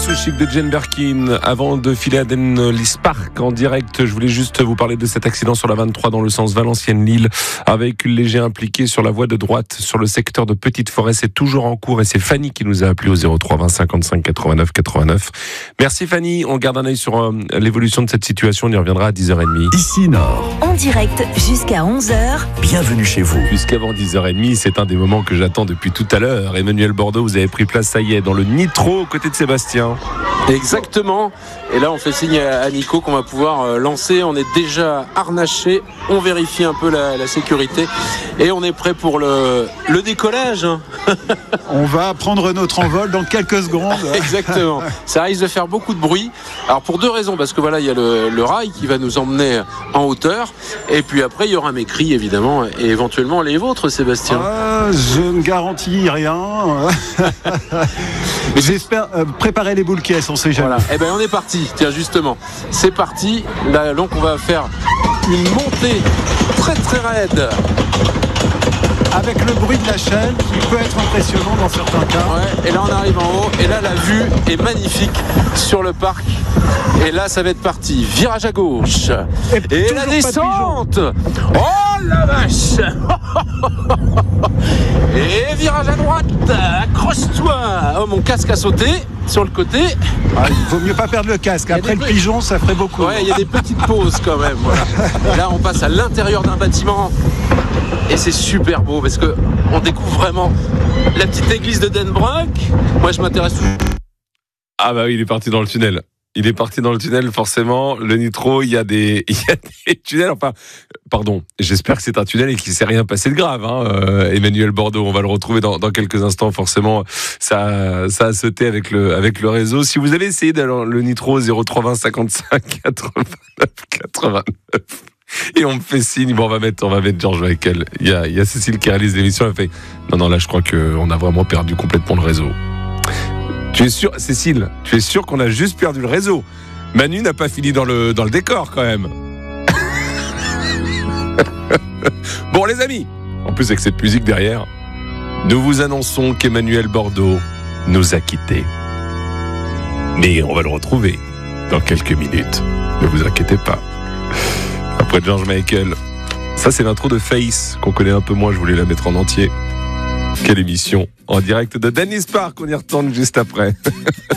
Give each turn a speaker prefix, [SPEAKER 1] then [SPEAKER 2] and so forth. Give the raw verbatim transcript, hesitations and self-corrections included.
[SPEAKER 1] So Chic de Jane Birkin. Avant de filer à Denlis Park en direct, je voulais juste vous parler de cet accident sur la vingt-trois dans le sens Valenciennes-Lille. Un véhicule léger impliqué sur la voie de droite sur le secteur de Petite Forêt. C'est toujours en cours et c'est Fanny qui nous a appelé au zéro trois vingt cinquante-cinq quatre-vingt-neuf quatre-vingt-neuf. Merci Fanny. On garde un œil sur euh, l'évolution de cette situation. On y reviendra à dix heures trente.
[SPEAKER 2] Ici Nord.
[SPEAKER 3] En direct jusqu'à onze heures.
[SPEAKER 2] Bienvenue chez vous.
[SPEAKER 1] Jusqu'avant dix heures trente, c'est un des moments que j'attends depuis tout à l'heure. Emmanuel Bordeaux, vous avez pris place, ça y est, dans le Nitro aux côtés de Sébastien.
[SPEAKER 4] Exactement. Et là, on fait signe à Nico qu'on va pouvoir lancer. On est déjà harnaché. On vérifie un peu la, la sécurité. Et on est prêt pour le, le décollage.
[SPEAKER 5] On va prendre notre envol dans quelques secondes.
[SPEAKER 4] Exactement. Ça risque de faire beaucoup de bruit. Alors, pour deux raisons. Parce que voilà, il y a le, le rail qui va nous emmener en hauteur. Et puis après, il y aura mes cris, évidemment. Et éventuellement les vôtres, Sébastien.
[SPEAKER 5] Euh, je ne garantis rien. Mais j'espère euh, préparer les boules caisses, on sait jamais.
[SPEAKER 4] Voilà. Eh ben, on est parti. Tiens, justement, c'est parti. Là, donc, on va faire une montée très très raide.
[SPEAKER 5] Avec le bruit de la chaîne qui peut être impressionnant dans certains cas.
[SPEAKER 4] Ouais, et là on arrive en haut et là la vue est magnifique sur le parc. Et là ça va être parti. Virage à gauche. Et, et la descente. Oh la vache. Et virage à droite. Accroche-toi. Oh, mon casque a sauté sur le côté.
[SPEAKER 5] Ah, il vaut mieux pas perdre le casque. Après le pigeon, ça ferait beaucoup.
[SPEAKER 4] Ouais, il y a des petites pauses quand même. Voilà. Et là on passe à l'intérieur d'un bâtiment. Et c'est super beau parce que on découvre vraiment la petite église de Denbrock. Moi je m'intéresse toujours.
[SPEAKER 1] Ah bah oui, il est parti dans le tunnel. Il est parti dans le tunnel, forcément. Le Nitro, il y a des, il y a des tunnels. Enfin, pardon, j'espère que c'est un tunnel et qu'il ne s'est rien passé de grave. Hein. Euh, Emmanuel Bordeaux, on va le retrouver dans, dans quelques instants. Forcément, ça, ça a sauté avec le, avec le réseau. Si vous avez essayé d'aller le Nitro, zéro trois vingt cinquante-cinq quatre-vingt-neuf quatre-vingt-neuf. Et on me fait signe, bon, on va mettre, on va mettre George Michael. Il y a, il y a Cécile qui réalise l'émission. Elle fait, non, non, là, je crois qu'on a vraiment perdu complètement le réseau. Tu es sûr, Cécile, tu es sûr qu'on a juste perdu le réseau? Manu n'a pas fini dans le, dans le décor, quand même. Bon, les amis, en plus avec cette musique derrière, nous vous annonçons qu'Emmanuel Bordeaux nous a quittés. Mais on va le retrouver dans quelques minutes. Ne vous inquiétez pas. Après George Michael, ça c'est l'intro de Face qu'on connaît un peu moins, je voulais la mettre en entier. Quelle émission en direct de Denlis Park, on y retourne juste après.